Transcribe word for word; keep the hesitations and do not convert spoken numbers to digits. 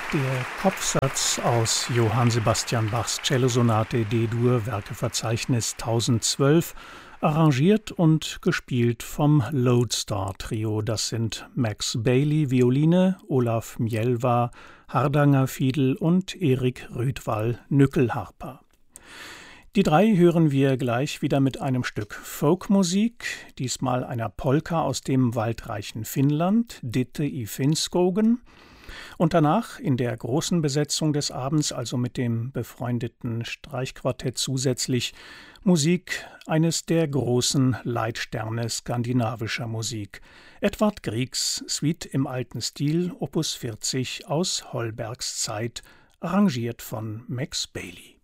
Der Kopfsatz aus Johann Sebastian Bachs Cellosonate D-Dur, Werkeverzeichnis tausendzwölf, arrangiert und gespielt vom Lodestar-Trio. Das sind Max Bailey Violine, Olaf Mjelva Hardanger Fiedel und Erik Rydwall Nyckelharpa. Die drei hören wir gleich wieder mit einem Stück Folkmusik, diesmal einer Polka aus dem waldreichen Finnland, Ditte i Finnskogen. Und danach in der großen Besetzung des Abends, also mit dem befreundeten Streichquartett zusätzlich, Musik eines der großen Leitsterne skandinavischer Musik. Edvard Griegs Suite im alten Stil, Opus vierzig aus Holbergs Zeit, arrangiert von Max Bailey.